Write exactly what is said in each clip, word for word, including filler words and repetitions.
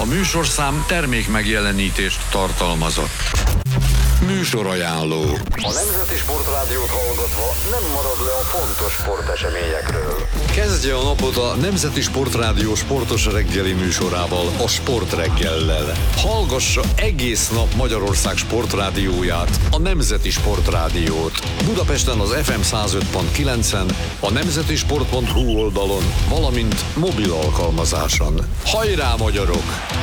műsorszám termék megjelenítést tartalmazott. Műsorajánló. A Nemzeti Sportrádiót hallgatva nem marad le a fontos sporteseményekről. Kezdje a napot a Nemzeti Sportrádió sportos reggeli műsorával, a Sportreggellel. Hallgassa egész nap Magyarország sportrádióját, a Nemzeti Sportrádiót. Budapesten az ef em száz öt pont kilencen, a nemzeti sport pont hu oldalon, valamint mobil alkalmazáson. Hajrá, magyarok!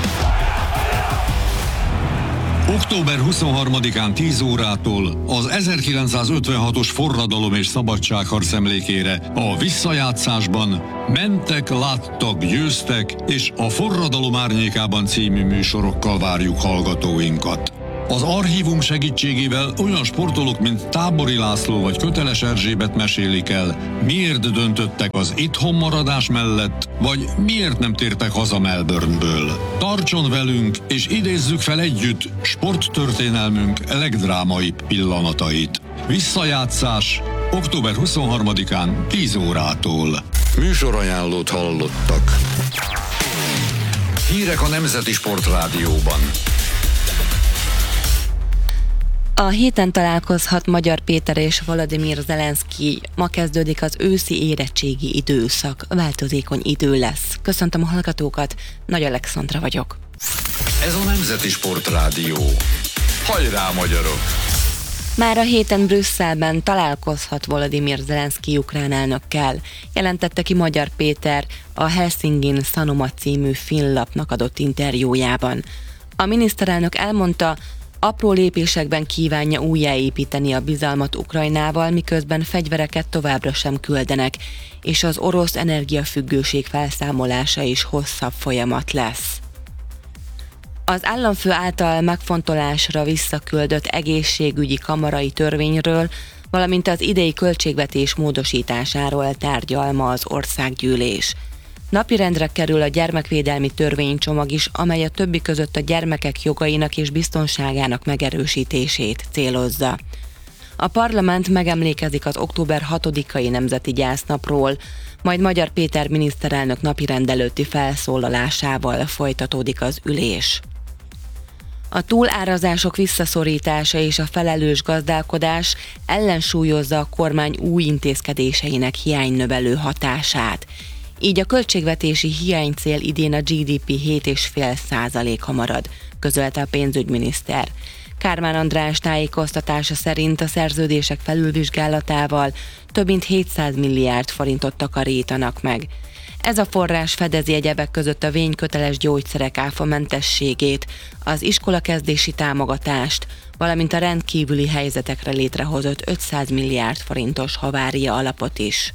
október huszonharmadikán tíz órától az ezerkilencszázötvenhatos forradalom és szabadságharc emlékére a visszajátszásban Mentek, láttak, győztek és a Forradalom árnyékában című műsorokkal várjuk hallgatóinkat. Az archívum segítségével olyan sportolók, mint Tábori László vagy Köteles Erzsébet mesélik el, miért döntöttek az itthon maradás mellett, vagy miért nem tértek haza Melbourneből. Tartson velünk, és idézzük fel együtt sporttörténelmünk legdrámaibb pillanatait. Visszajátszás október huszonharmadikán tíz órától. Műsorajánlót hallottak. Hírek a Nemzeti Sportrádióban. A héten találkozhat Magyar Péter és Volodymyr Zelenszky. Ma kezdődik az őszi érettségi időszak. Változékony idő lesz. Köszöntöm a hallgatókat, Nagy Alexandra vagyok. Ez a Nemzeti Sportrádió. Hajrá, magyarok! Már a héten Brüsszelben találkozhat Volodymyr Zelenszky ukrán elnökkel, jelentette ki Magyar Péter a Helsingin Sanoma című finnlapnak adott interjújában. A miniszterelnök elmondta, apró lépésekben kívánja újjáépíteni a bizalmat Ukrajnával, miközben fegyvereket továbbra sem küldenek, és az orosz energiafüggőség felszámolása is hosszabb folyamat lesz. Az államfő által megfontolásra visszaküldött egészségügyi kamarai törvényről, valamint az idei költségvetés módosításáról tárgyal ma az országgyűlés. Napirendre kerül a gyermekvédelmi törvénycsomag is, amely a többi között a gyermekek jogainak és biztonságának megerősítését célozza. A parlament megemlékezik az október hatodikai nemzeti gyásznapról, majd Magyar Péter miniszterelnök napirend előtti felszólalásával folytatódik az ülés. A túlárazások visszaszorítása és a felelős gazdálkodás ellensúlyozza a kormány új intézkedéseinek hiánynövelő hatását. Így a költségvetési hiánycél idén a gé dé pé hét egész öt százaléka marad, közölte a pénzügyminiszter. Kármán András tájékoztatása szerint a szerződések felülvizsgálatával több mint hétszáz milliárd forintot takarítanak meg. Ez a forrás fedezi egyebek között a vényköteles gyógyszerek áfamentességét, az iskolakezdési támogatást, valamint a rendkívüli helyzetekre létrehozott ötszáz milliárd forintos havária alapot is.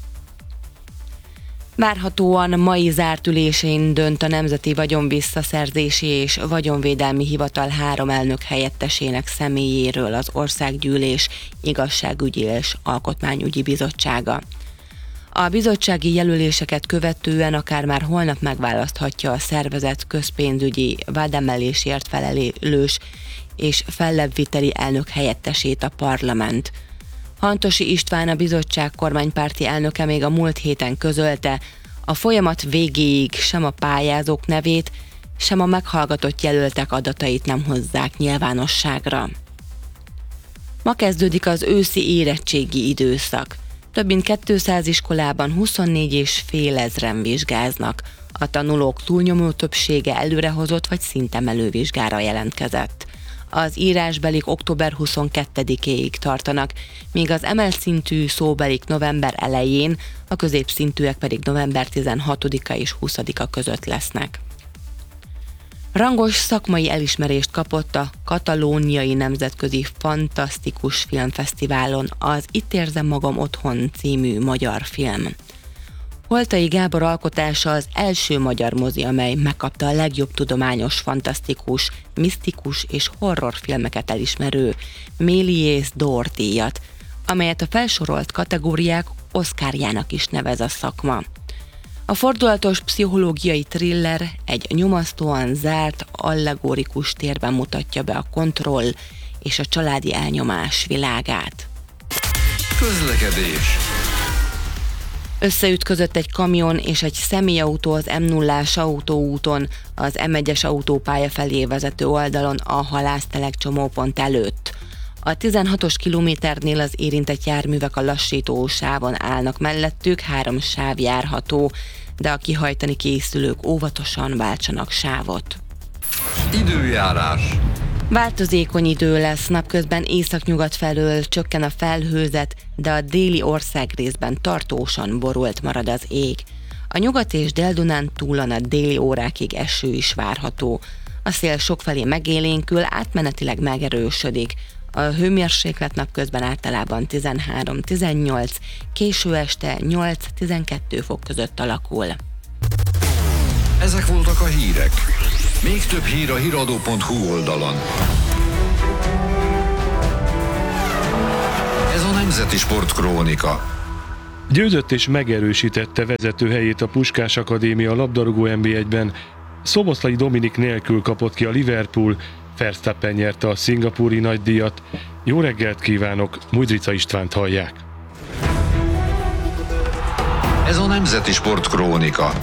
Várhatóan mai zárt ülésén dönt a Nemzeti Vagyonvisszaszerzési és Vagyonvédelmi Hivatal három elnök helyettesének személyéről az Országgyűlés Igazságügyi és Alkotmányügyi Bizottsága. A bizottsági jelöléseket követően akár már holnap megválaszthatja a szervezet közpénzügyi vádemelésért felelős és fellebbviteli elnök helyettesét a parlament. Hantosi István, a bizottság kormánypárti elnöke még a múlt héten közölte, a folyamat végéig sem a pályázók nevét, sem a meghallgatott jelöltek adatait nem hozzák nyilvánosságra. Ma kezdődik az őszi érettségi időszak. Több mint kétszáz iskolában huszonnégy és fél ezren vizsgáznak. A tanulók túlnyomó többsége előrehozott vagy szintemelő vizsgára jelentkezett. Az írásbelik október huszonkettedikéig tartanak, míg az emelt szintű szóbelik november elején, a középszintűek pedig november tizenhatodika és huszadika között lesznek. Rangos szakmai elismerést kapott a Katalóniai Nemzetközi Fantasztikus Filmfesztiválon az Itt érzem magam otthon című magyar film. Holtai Gábor alkotása az első magyar mozi, amely megkapta a legjobb tudományos, fantasztikus, misztikus és horrorfilmeket elismerő Méliès d'Or díjat, amelyet a felsorolt kategóriák Oscarjának is nevez a szakma. A fordulatos pszichológiai thriller egy nyomasztóan zárt, allegorikus térben mutatja be a kontroll és a családi elnyomás világát. Közlekedés. Összeütközött egy kamion és egy személyautó az em nullás autóúton, az em egyes autópálya felé vezető oldalon a Halásztelek csomópont előtt. A tizenhatos kilométernél az érintett járművek a lassító sávon állnak mellettük, három sáv járható, de a kihajtani készülők óvatosan váltsanak sávot. Időjárás. Változékony idő lesz, napközben északnyugat felől csökken a felhőzet, de a déli országrészben tartósan borult marad az ég. A nyugat és Dél-Dunán túlon a déli órákig eső is várható. A szél sokfelé megélénkül, átmenetileg megerősödik. A hőmérséklet napközben általában tizenhárom-tizennyolc, késő este nyolc-tizenkettő fok között alakul. Ezek voltak a hírek. Még több hír a híradó pont hu oldalon. Ez a Nemzeti Sport Krónika. Győzött és megerősítette vezetőhelyét a Puskás Akadémia labdarúgó en bé egyben. Szoboszlai Dominik nélkül kapott ki a Liverpool, Verstappen nyerte a szingapúri nagydíjat. Jó reggelt kívánok, Mudrica Istvánt hallják. Ez a Nemzeti Sport Krónika.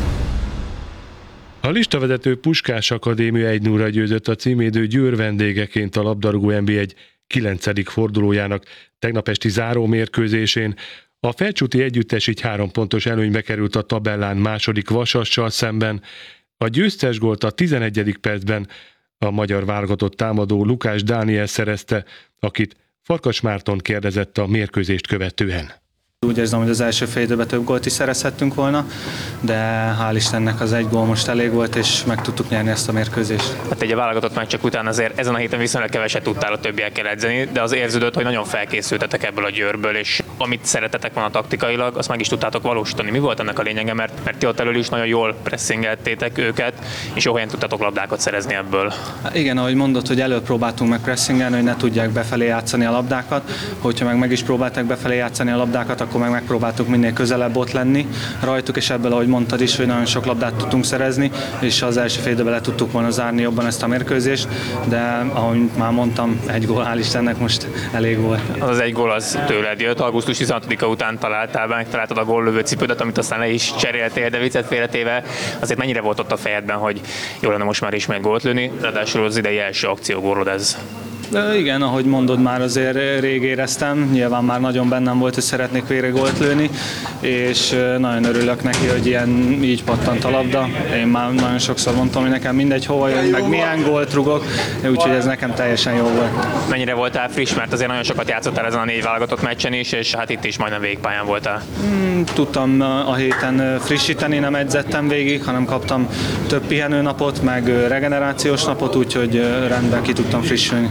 A listavezető Puskás Akadémia egy nullra győzött a címédő Győr vendégeként a labdarúgó en bé egy kilencedik fordulójának tegnap esti záró mérkőzésén. A Felcsúti együttes így három pontos előnybe került a tabellán második Vasassal szemben. A győztes gólt a tizenegyedik percben a magyar válogatott támadó Lukás Dániel szerezte, akit Farkas Márton kérdezett a mérkőzést követően. Úgy érzem, hogy az első fél időben több gólt is szerezhettünk volna, de hál' Istennek az egy gól most elég volt, és meg tudtuk nyerni ezt a mérkőzést. Hát egy a válogatott meccsek után azért ezen a héten viszonylag keveset tudtál a többiekkel edzeni, de az érződött, hogy nagyon felkészültetek ebből a Győrből, és amit szeretetek volna taktikailag, azt meg is tudtátok valósítani. Mi volt ennek a lényege, mert, mert ti ott elől is nagyon jól pressingeltétek őket, és jó helyen tudtatok labdákat szerezni ebből. Hát igen, ahogy mondod, hogy előbb próbáltunk meg pressingelni, hogy ne tudják befelé játszani a labdákat, hogyha meg meg is próbálták befelé játszani a labdákat, akkor meg megpróbáltuk minél közelebb ott lenni rajtuk, és ebből, ahogy mondtad is, hogy nagyon sok labdát tudtunk szerezni, és az első fél időben le tudtuk volna zárni jobban ezt a mérkőzést, de ahogy már mondtam, egy gól, hál' Istennek most elég volt. Az az egy gól az tőled jött, augusztus tizenhatodika után találtál be, megtaláltad a góllövő cipődet, amit aztán le is cseréltél, de viccet félretéve, azért mennyire volt ott a fejedben, hogy jó lenne most már ismét gólt lőni, ráadásul az idei első akciógólod ez. De igen, ahogy mondod, már azért rég éreztem, nyilván már nagyon bennem volt, hogy szeretnék végre gólt lőni, és nagyon örülök neki, hogy ilyen így pattant a labda. Én már nagyon sokszor mondtam, hogy nekem mindegy hova jön, meg milyen gólt rugok, úgyhogy ez nekem teljesen jó volt. Mennyire voltál friss, mert azért nagyon sokat játszottál ezen a négy válogatott meccsen is, és hát itt is majdnem végigpályán voltál. Hmm, tudtam a héten frissíteni, nem edzettem végig, hanem kaptam több pihenőnapot, meg regenerációs napot, úgyhogy rendben ki tudtam frissülni.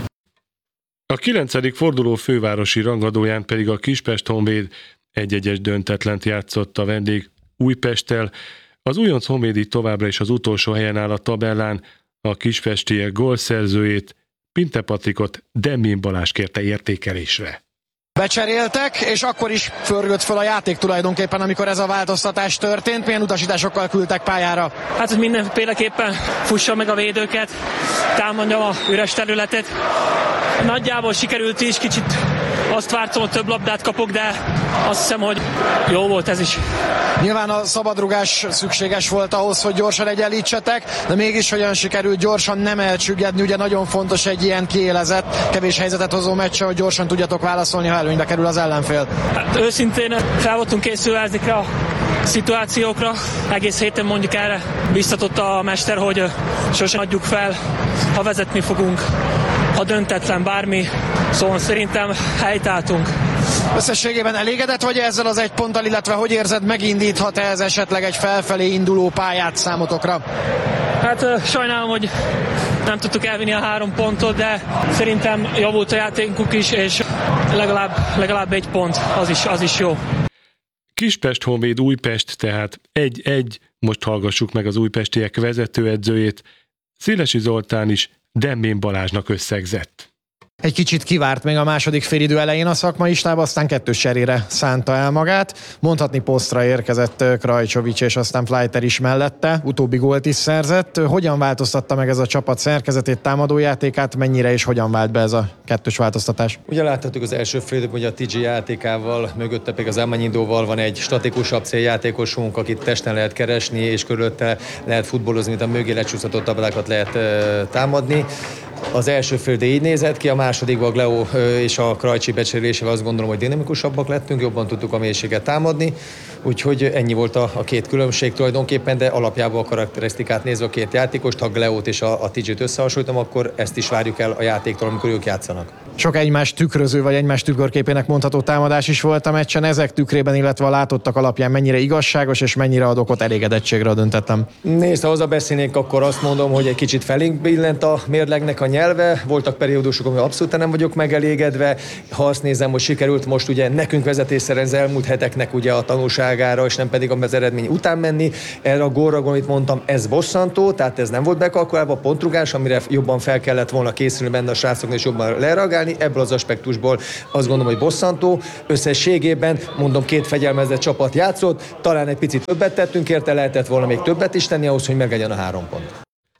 A kilencedik forduló fővárosi rangadóján pedig a Kispest Honvéd egy-egyes döntetlent játszott a vendég Újpesttel. Az újonc honvédi továbbra is az utolsó helyen áll a tabellán, a kispestiek gólszerzőjét, Pinte Patrikot Demmin Balázs kérte értékelésre. Becseréltek, és akkor is förgött föl a játék tulajdonképpen, amikor ez a változtatás történt. Milyen utasításokkal küldtek pályára? Hát, hogy mindenféleképpen fussa meg a védőket, támadja a üres területet. Nagyjából sikerült is, kicsit azt vártam, hogy több labdát kapok, de azt hiszem, hogy jó volt ez is. Nyilván a szabadrugás szükséges volt ahhoz, hogy gyorsan egyenlítsetek, de mégis hogyan sikerült gyorsan nem elcsüggedni, ugye nagyon fontos egy ilyen kiélezett, kevés helyzetet hozó meccse, hogy gyorsan tudjatok válaszolni, ha előnybe kerül az ellenfél. Hát őszintén fel voltunk készülve ezekre a szituációkra, egész héten mondjuk erre biztatott a mester, hogy sosem adjuk fel, ha vezetni fogunk, ha döntetlen bármi, szóval szerintem helytálltunk. Összességében elégedett vagy ezzel az egy ponttal, illetve hogy érzed, megindíthat ez esetleg egy felfelé induló pályát számotokra? Hát sajnálom, hogy nem tudtuk elvinni a három pontot, de szerintem javult a játékunk is, és legalább, legalább egy pont, az is, az is jó. Kispest Honvéd Újpest, tehát egy-egy, most hallgassuk meg az újpestiek vezetőedzőjét, Szélesi Zoltán is Demmin Balázsnak összegzett. Egy kicsit kivárt még a második félidő elején a szakmai stáb, aztán kettős cserére szánta el magát. Mondhatni posztra érkezett Krajcsovics és aztán Fleiter is mellette, utóbbi gólt is szerzett. Hogyan változtatta meg ez a csapat szerkezetét, támadójátékát, mennyire és hogyan vált be ez a kettős változtatás? Ugye láthatjuk az első félidőben, hogy a té gé játékával, mögötte pedig az Elmanyindóval van egy statikusabb céljátékosunk, akit testen lehet keresni, és körülötte lehet futballozni, mint a mögé lecsúsztatott tablákat lehet támadni. Az első félidő így nézett ki, a másodikban a Gleo és a Krajcsi becserélésével azt gondolom, hogy dinamikusabbak lettünk, jobban tudtuk a mélységet támadni, úgyhogy ennyi volt a, a két különbség tulajdonképpen, de alapjában a karakterisztikát nézve a két játékost, ha Gleót és a, a té gét összehasonlítom, akkor ezt is várjuk el a játéktól, amikor ők játszanak. Sok egymás tükröző vagy egymás tükörképének mondható támadás is volt a meccsen, ezek tükrében, illetve a látottak alapján mennyire igazságos és mennyire ad okot elégedettségre a döntetlen? Nézd, ha hazabeszélnék, akkor azt mondom, hogy egy kicsit felénk billent a mérlegnek a nyelve, voltak periódusok, amikor abszolút nem vagyok megelégedve, ha azt nézem, hogy sikerült most ugye nekünk vezetésszerűen az elmúlt heteknek ugye a tanulságára, és nem pedig az eredmény után menni, erre a gólra, amit mondtam, ez bosszantó, tehát ez nem volt bekalkulálva, pontrugás, amire jobban fel kellett volna készülni benne a srácoknak, és jobban lereagálni. Ebből az aspektusból azt gondolom, hogy bosszantó. Összességében, mondom, két fegyelmezett csapat játszott, talán egy picit többet tettünk érte, lehetett volna még többet is tenni ahhoz, hogy meglegyen a három pont.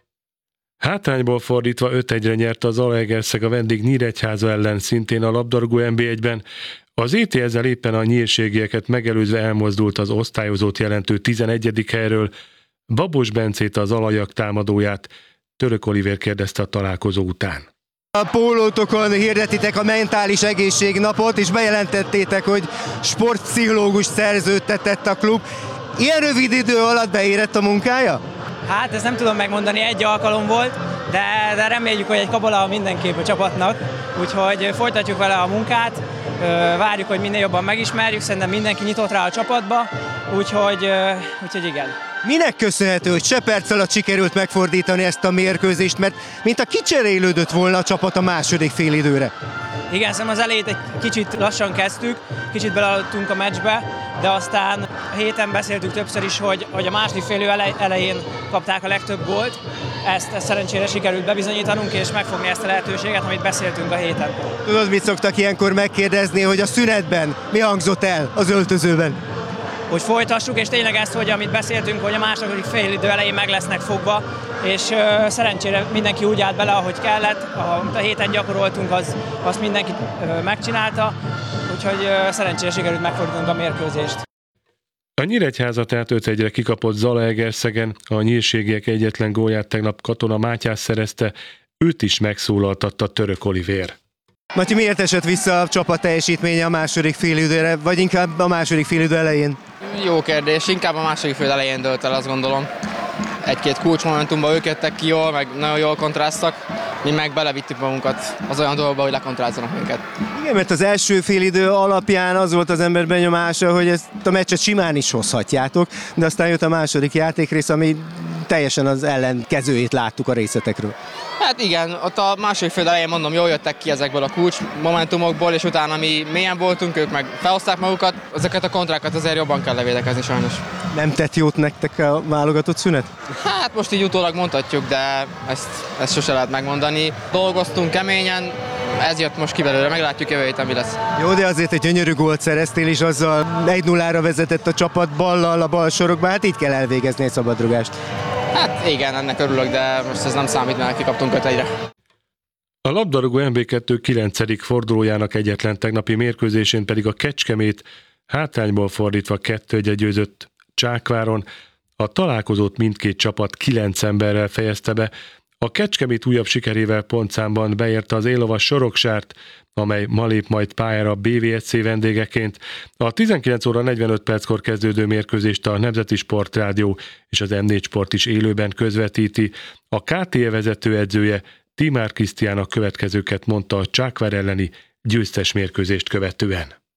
Hátrányból fordítva öt egyre nyert az Zalaegerszeg a vendég Nyíregyháza ellen, szintén a labdarúgó en bé egyben. Az é té ezzel éppen a nyírségieket megelőzve elmozdult az osztályozót jelentő tizenegyedik helyről. Babos Bencét, az alajak támadóját Török Olivér kérdezte a találkozó után. A pólótokon hirdetitek a mentális egészségnapot, és bejelentettétek, hogy sportpszichológus szerződtetett a klub. Ilyen rövid idő alatt beérett a munkája? Hát ezt nem tudom megmondani, egy alkalom volt, de, de reméljük, hogy egy kabola mindenképp a csapatnak, úgyhogy folytatjuk vele a munkát, várjuk, hogy minél jobban megismerjük, szerintem mindenki nyitott rá a csapatba, úgyhogy, úgyhogy igen. Minek köszönhető, hogy se perc alatt sikerült megfordítani ezt a mérkőzést, mert mint a kicserélődött volna a csapat a második félidőre? Igen, szerintem az elejét egy kicsit lassan kezdtük, kicsit beleadtunk a meccsbe, de aztán a héten beszéltük többször is, hogy, hogy a második félidő elején kapták a legtöbb gólt. Ezt, ezt szerencsére sikerült bebizonyítanunk, és megfogni ezt a lehetőséget, amit beszéltünk a héten. Tudod, mit szoktak ilyenkor megkérdezni, hogy a szünetben mi hangzott el az öltözőben? Hogy folytassuk, és tényleg ezt, hogy amit beszéltünk, hogy a második félidő elején meg lesznek fogva, és uh, szerencsére mindenki úgy állt bele, ahogy kellett, amit a héten gyakoroltunk, az, azt mindenki uh, megcsinálta, úgyhogy uh, szerencsére sikerült megfordítanunk a mérkőzést. A Nyíregyháza tehát öt egyre kikapott Zalaegerszegen, a nyírségiek egyetlen gólját tegnap Katona Mátyás szerezte, őt is megszólaltatta Török Olivér. Matyi, miért esett vissza a csapat teljesítménye a második félidőre, vagy inkább a második félidő elején? Jó kérdés, inkább a második fél elején dőlt el, azt gondolom. Egy-két kulcsmomentumban ők jöttek ki jól, meg nagyon jól kontráztak, mi meg belevittük magunkat az olyan dolgokba, hogy lekontrázzanak minket. Igen, mert az első félidő alapján az volt az ember benyomása, hogy ezt a meccset simán is hozhatjátok, de aztán jött a második játékrész, ami teljesen az ellenkezőjét láttuk a részletekről. Hát igen, ott a második fél elején mondom, jól jöttek ki ezekből a kulcs momentumokból, és utána mi mélyen voltunk, ők meg felhozták magukat, ezeket a kontrákat azért jobban kell levédekezni sajnos. Nem tett jót nektek a válogatott szünet? Hát most így utólag mondhatjuk, de ezt, ezt sose lehet megmondani. Dolgoztunk keményen, ez jött most ki belőle, meglátjuk jövő héten mi lesz. Jó, de azért egy gyönyörű gólt szereztél, és azzal egy nullára vezetett a csapat ballal a bal sorokba, hát így kell elvégezni egy szabadrugást. Hát igen, ennek örülök, de most ez nem számít, mert kikaptunk öt egyre. A labdarúgó en bé kettő kilencedik fordulójának egyetlen tegnapi mérkőzésén pedig a Kecskemét hátrányból fordítva kettő egyre győzött Csákváron. A találkozót mindkét csapat kilenc emberrel fejezte be. A Kecskemét újabb sikerével pontszámban beérte az élovas Soroksárt, amely ma lép majd pályára a bé vé es cé vendégeként. A tizenkilenc óra negyvenöt perckor kezdődő mérkőzést a Nemzeti Sportrádió és az em négy Sport is élőben közvetíti. A ká té e vezetőedzője Timár Krisztián a következőket mondta a Csákvár elleni győztes mérkőzést követően.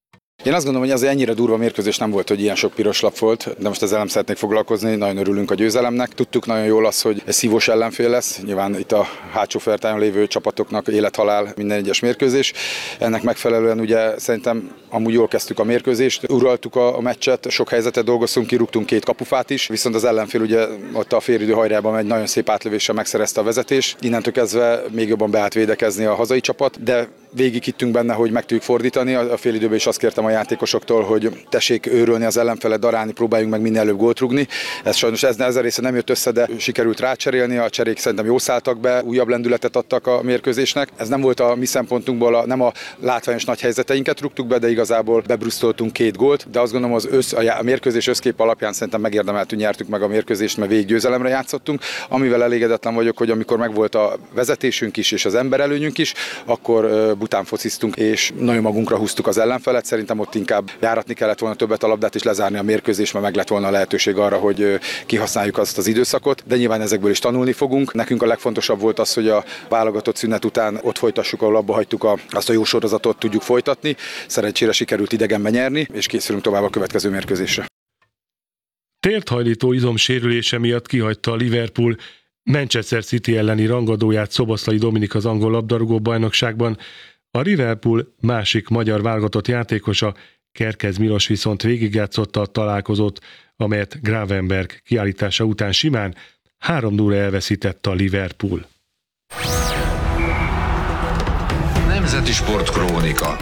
Én azt gondolom, hogy azért ennyire durva mérkőzés nem volt, hogy ilyen sok piros lap volt, de most ezzel nem szeretnék foglalkozni, nagyon örülünk a győzelemnek. Tudtuk nagyon jól az, hogy ez szívós ellenfél lesz, nyilván itt a hátsó fertájon lévő csapatoknak élet-halál minden egyes mérkőzés. Ennek megfelelően ugye szerintem amúgy jól kezdtük a mérkőzést, uraltuk a, a meccset, sok helyzetet dolgoztunk, kirúgtunk két kapufát is, viszont az ellenfél ugye ott a félidő hajrában egy nagyon szép átlövéssel megszerezte a vezetést. Innentől kezdve még jobban be állt védekezni a hazai csapat, de végig hittünk benne, hogy meg tudjuk fordítani. A félidőben is azt kértem a játékosoktól, hogy tessék őrölni az ellenfelet, darálni, próbáljunk meg minél előbb gólt rúgni. Ez sajnos ez, ez a része nem jött össze, de sikerült rácserélni, a cserék szerintem jól szálltak be, újabb lendületet adtak a mérkőzésnek. Ez nem volt a mi szempontunkból, a, nem a látványos nagy helyzeteinket rúgtuk be, de igazából bebrusztoltunk két gólt, de azt gondolom az össz, a mérkőzés összkép alapján szerintem megérdemeltünk, nyertük meg a mérkőzést, mert végig győzelemre játszottunk. Amivel elégedetlen vagyok, hogy amikor megvolt a vezetésünk is és az emberelőnyünk is, akkor bután fociztunk, és nagyon magunkra húztuk az ellenfelet. Szerintem ott inkább járatni kellett volna többet a labdát és lezárni a mérkőzést, mert meg lett volna a lehetőség arra, hogy kihasználjuk azt az időszakot, de nyilván ezekből is tanulni fogunk. Nekünk a legfontosabb volt az, hogy a válogatott szünet után ott folytassuk, ahol abba hagytuk a, azt a jó sorozatot, tudjuk folytatni. Szerencsére sikerült idegenben nyerni, és készülünk tovább a következő mérkőzésre. Térthajlító izomsérülése miatt kihagyta a Liverpool Manchester City elleni rangadóját Szoboszlai Dominik az angol labdarúgó bajnokságban. A Liverpool másik magyar válogatott játékosa, Kerkez Milos viszont végigjátszotta a találkozót, amelyet Gravenberg kiállítása után simán három nulla elveszített a Liverpool. Nemzeti Sportkrónika.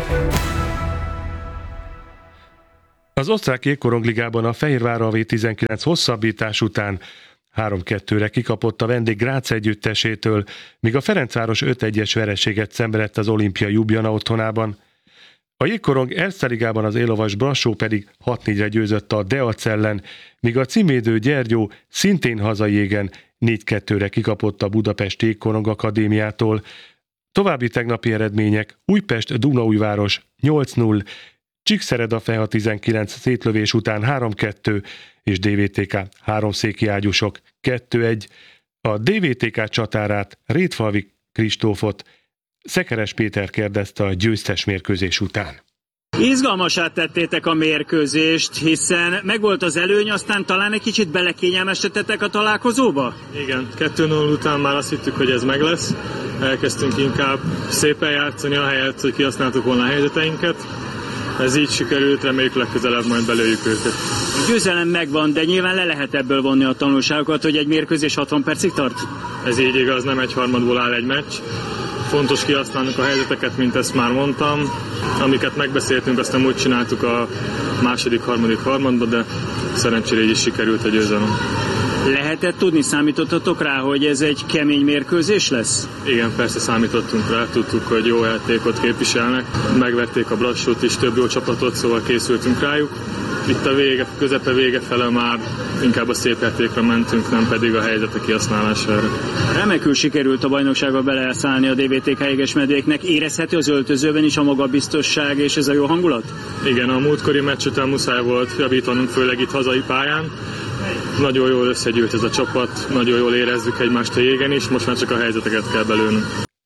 Az osztrák jégkorongligában a Fehérvár A V tizenkilenc hosszabbítás után három kettőre kikapott a vendég Grác együttesétől, míg a Ferencváros öt egyes vereséget szenvedett az Olimpia Ljubljana otthonában. A jégkorong Erste Ligában az élovas Brassó pedig hat négyre győzött a Deac ellen, míg a címvédő Gyergyó szintén hazai jégen négy kettőre kikapott a Budapest Jégkorong Akadémiától. További tegnapi eredmények: Újpest Dunaújváros nyolc null, Csíkszereda-Feha tizenkilenc szétlövés után három kettő, és dé vé té ká háromszéki ágyúsok kettő egy. A dé vé té ká csatárát, Rétfalvi Kristófot Szekeres Péter kérdezte a győztes mérkőzés után. Izgalmassá tettétek a mérkőzést, hiszen megvolt az előny, aztán talán egy kicsit belekényelmesedtetek a találkozóba? Igen, kettő null után már azt hittük, hogy ez meg lesz. Elkezdtünk inkább szépen játszani, ahelyett, hogy kihasználtuk volna a helyzeteinket. Ez így sikerült, reméljük legközelebb majd belőjük őket. A győzelem megvan, de nyilván le lehet ebből vonni a tanulságokat, hogy egy mérkőzés hatvan percig tart? Ez így igaz, nem egy harmadból áll egy meccs. Fontos kihasználnunk a helyzeteket, mint ezt már mondtam. Amiket megbeszéltünk, azt nem úgy csináltuk a második, harmadik harmadban, de szerencsére így is sikerült a győzelem. Lehetett tudni, számítottatok rá, hogy ez egy kemény mérkőzés lesz? Igen, persze számítottunk rá, tudtuk, hogy jó játékot képviselnek. Megverték a Brassót is, több jó csapatot, szóval készültünk rájuk. Itt a vége, közepe vége fele már inkább a szép játékra mentünk, nem pedig a helyzetek kihasználására. Remekül sikerült a bajnokságba beleszállni a dé vé té ká jegesmedvéknek. Érezhető az öltözőben is a magabiztosság és ez a jó hangulat? Igen, a múltkori meccs után muszáj volt javítanunk, főleg itt hazai pályán. Nagyon jól összegyűlt ez a csapat, nagyon jól érezzük egymást a jégen is, most már csak a helyzeteket kell belőnünk.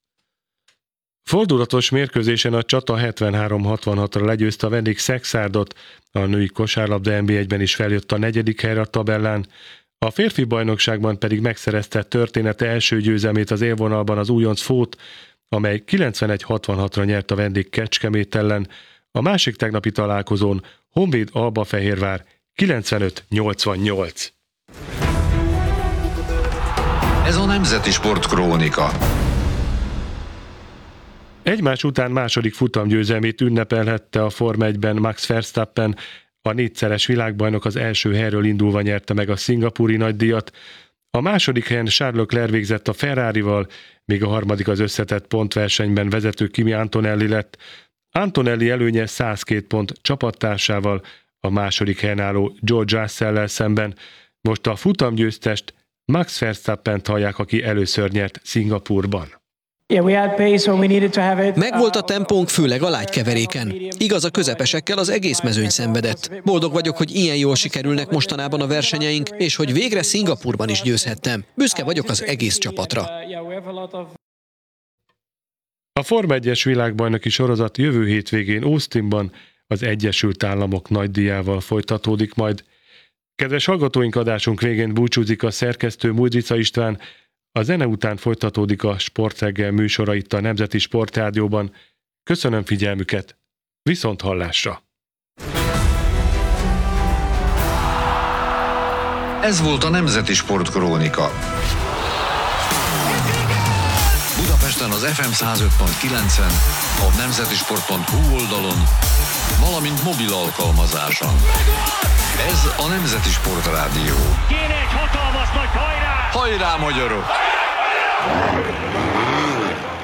Fordulatos mérkőzésen a Csata hetvenhárom hatvanhatra legyőzte a vendég Szexárdot, a női kosárlabda en bé egyben is feljött a negyedik helyre a tabellán. A férfi bajnokságban pedig megszerezte története első győzelmét az élvonalban az újonc Fót, amely kilencvenegy hatvanhatra nyert a vendég Kecskemét ellen. A másik tegnapi találkozón Honvéd Albafehérvár kilencvenöt nyolcvannyolc. Ez a Nemzeti Sportkrónika. Egymás után második futamgyőzelmét ünnepelhette a Forma egyben Max Verstappen, a négyszeres világbajnok az első helyről indulva nyerte meg a szingapúri nagydíjat. A második helyen Charles Leclerc végzett a Ferrarival, míg a harmadik az összetett pontversenyben vezető Kimi Antonelli lett. Antonelli előnye száz két pont csapattársával, a második helyen álló George Russell-lel szemben. Most a futamgyőztest, Max Verstappent hallják, aki először nyert Szingapúrban. Megvolt a tempónk, főleg a lágykeveréken. Igaz, a közepesekkel az egész mezőny szenvedett. Boldog vagyok, hogy ilyen jól sikerülnek mostanában a versenyeink, és hogy végre Szingapúrban is győzhettem. Büszke vagyok az egész csapatra. A Forma egyes világbajnoki sorozat jövő hétvégén Austinban az Egyesült Államok nagydíjával folytatódik majd. Kedves hallgatóink, adásunk végén búcsúzik a szerkesztő Mújzica István. A zene után folytatódik a Sportreggel műsora itt a Nemzeti Sportrádióban. Köszönöm figyelmüket, viszont hallásra! Ez volt a Nemzeti Sportkrónika. Budapesten az ef em száz öt pont kilencen, a nemzetisport pont hu oldalon, valamint mobil alkalmazáson. Ez a Nemzeti Sportrádió. Kéne egy hatalmas nagy hajrá! Hajrá, magyarok!